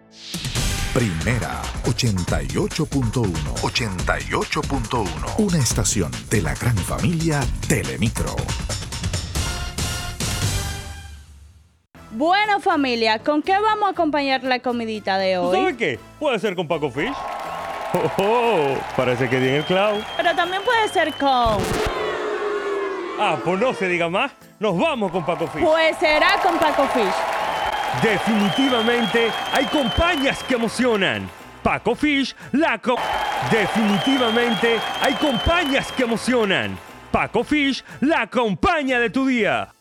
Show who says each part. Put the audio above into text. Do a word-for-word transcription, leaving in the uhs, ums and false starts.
Speaker 1: Primera ochenta y ocho punto uno. ochenta y ocho punto uno. Una estación de la gran familia Telemicro.
Speaker 2: Bueno, familia, ¿con qué vamos a acompañar la comidita de hoy?
Speaker 3: ¿Sabes qué? Puede ser con Paco Fish. Oh, oh, parece que di en el clavo.
Speaker 2: Pero también puede ser con...
Speaker 3: Ah, pues no se diga más. Nos vamos con Paco Fish.
Speaker 2: Pues será con Paco Fish.
Speaker 3: Definitivamente hay compañías que emocionan. Paco Fish, la co... Definitivamente hay compañías que emocionan. Paco Fish, la compañía de tu día.